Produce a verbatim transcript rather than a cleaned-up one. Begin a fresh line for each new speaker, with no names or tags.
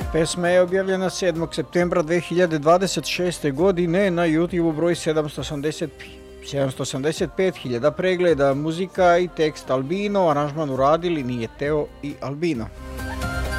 Pesma je objavljena sedmog septembra dve hiljade dvadeset šeste. godine na YouTube broj sedamsto osamdeset pet hiljada pregleda. Muzika i tekst Albino, aranžman uradili Nijeteo i Albino.